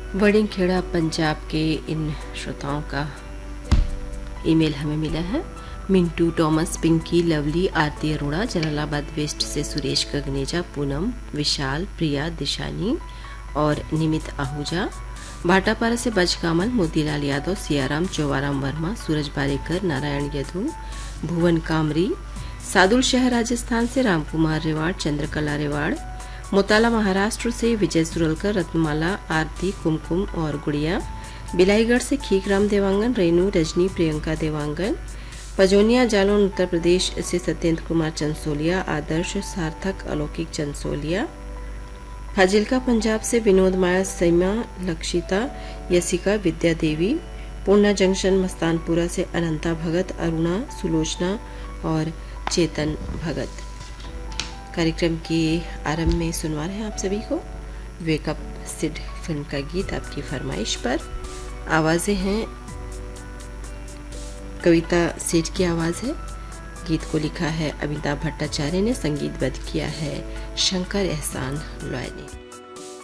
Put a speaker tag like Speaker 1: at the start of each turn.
Speaker 1: वड़िंगखेड़ा पंजाब के इन श्रोताओं का ईमेल हमें मिला है। मिंटू, टॉमस, पिंकी, लवली, आरती अरोड़ा, जलालाबाद वेस्ट से सुरेश गगनेजा, पूनम, विशाल, प्रिया, दिशानी और निमित आहूजा, भाटापारा से बज कामल, मोतीलाल यादव, सियाराम, चौवाराम वर्मा, सूरज बारेकर, नारायण यदू, भुवन कामरी, सादुल शहर राजस्थान से रामकुमार रेवाड़, चंद्रकला रेवाड़, मोताला महाराष्ट्र से विजय सुरलकर, रत्नमाला, आरती, कुमकुम और गुड़िया, बिलाईगढ़ से खीकराम देवांगन, रेनू, रजनी, प्रियंका देवांगन, पजोनिया जालौन उत्तर प्रदेश से सत्येंद्र कुमार चंसोलिया, आदर्श, सार्थक, अलौकिक चंसोलिया, फाजिल्का पंजाब से विनोद, माया, सैमा, लक्षिता, यसिका, विद्या देवी, पूर्णा जंक्शन मस्तानपुरा से अनंता भगत, अरुणा, सुलोचना और चेतन भगत। कार्यक्रम के आरंभ में सुनवा रहे हैं आप सभी को वेकअप सिड फिल्म का गीत आपकी फरमाइश पर। आवाज़ें हैं कविता सेठ की आवाज़ है। गीत को लिखा है अमिताभ भट्टाचार्य ने, संगीतबद्ध किया है शंकर एहसान लॉय ने।